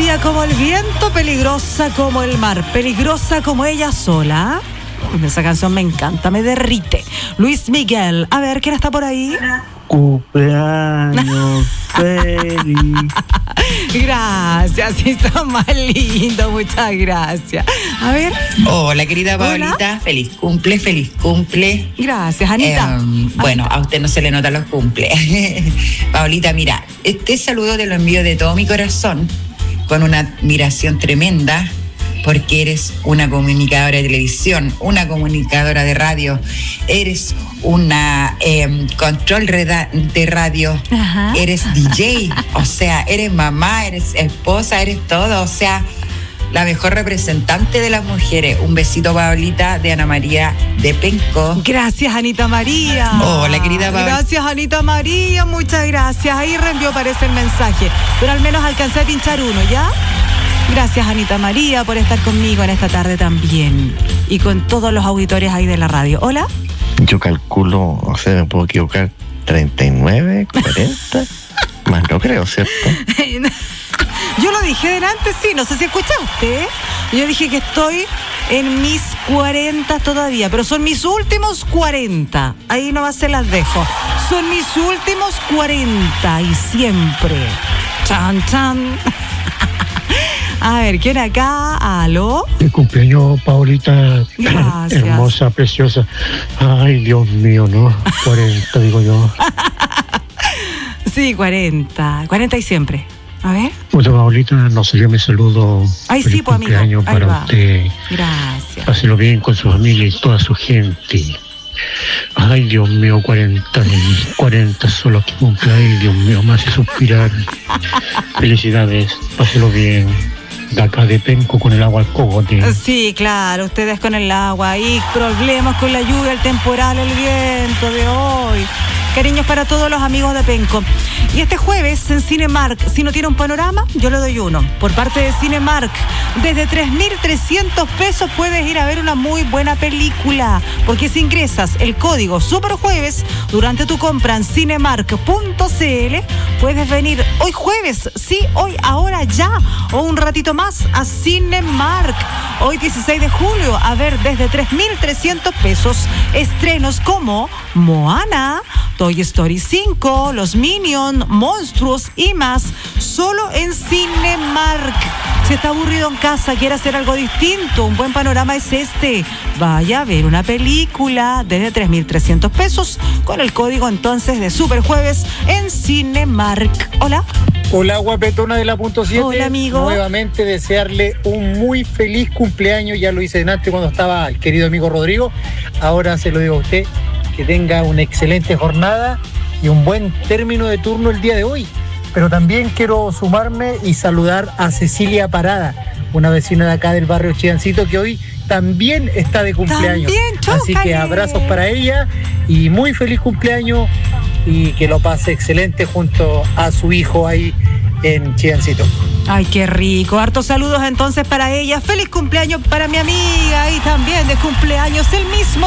Fría como el viento, peligrosa como el mar, peligrosa como ella sola. Esa canción me encanta, me derrite. Luis Miguel, a ver, ¿quién está por ahí? Cumpleaños feliz. Gracias, sí son más lindos, muchas gracias. A ver. Hola, querida Paulita. Hola. Feliz cumple. Gracias, Anita. Bueno, a usted no se le notan los cumple. Paulita, mira, este saludo te lo envío de todo mi corazón, con una admiración tremenda, porque eres una comunicadora de televisión, una comunicadora de radio, eres una control de radio, Ajá. Eres DJ, o sea, eres mamá, eres esposa, eres todo, o sea, la mejor representante de las mujeres. Un besito, Paulita, de Ana María de Penco. Gracias, Anita María. Hola, querida Paulita. Gracias, Anita María, muchas gracias. Ahí reenvió, parece el mensaje, pero al menos alcancé a pinchar uno, ¿ya? Gracias, Anita María, por estar conmigo en esta tarde también. Y con todos los auditores ahí de la radio. ¿Hola? Yo calculo, o sea, me puedo equivocar, 39, 40, más no creo, ¿cierto? Yo lo dije delante, sí, no sé si escuchaste. Yo dije que estoy en mis 40 todavía, pero son mis últimos 40. Ahí nomás se las dejo. Son mis últimos 40 y siempre. Chan, chan. A ver, ¿quién acá? ¿Aló? El cumpleaños, Paulita. Gracias. Hermosa, preciosa. Ay, Dios mío, ¿no? 40, digo yo. Sí, 40. 40 y siempre. A ver. Bueno, Paulita, no sé, yo me saludo. Ay, Feliz sí, pues, amigo. cumpleaños Ahí para va. usted. Gracias. Páselo bien con su familia y toda su gente. Ay, Dios mío, 40 son los que cumple. Ay, Dios mío, me hace suspirar. Felicidades, páselo bien. De acá de Penco con el agua al cogote. Sí, claro, ustedes con el agua y problemas con la lluvia, el temporal, el viento de hoy. Cariños para todos los amigos de Penco. Y este jueves en Cinemark, si no tiene un panorama, yo le doy uno. Por parte de Cinemark, desde 3.300 pesos puedes ir a ver una muy buena película. Porque si ingresas el código SUPERJUEVES durante tu compra en cinemark.cl, puedes venir hoy jueves, sí, hoy, ahora, ya, o un ratito más a Cinemark. Hoy 16 de julio, a ver desde 3.300 pesos estrenos como Moana, Toy Story 5, Los Minions, Monstruos y más, solo en Cinemark. Si está aburrido en casa, quiere hacer algo distinto, un buen panorama es este. Vaya a ver una película desde 3.300 pesos con el código entonces de Superjueves en Cinemark. Hola. Hola, guapetona de la punto 7. Hola, amigo. Nuevamente desearle un muy feliz cumpleaños. Ya lo hice delante cuando estaba el querido amigo Rodrigo. Ahora se lo digo a usted. Que tenga una excelente jornada y un buen término de turno el día de hoy. Pero también quiero sumarme y saludar a Cecilia Parada, una vecina de acá del barrio Chiancito, que hoy también está de cumpleaños. También, así que abrazos para ella y muy feliz cumpleaños y que lo pase excelente junto a su hijo ahí en Chiancito. Ay, qué rico. Hartos saludos entonces para ella. Feliz cumpleaños para mi amiga y también de cumpleaños el mismo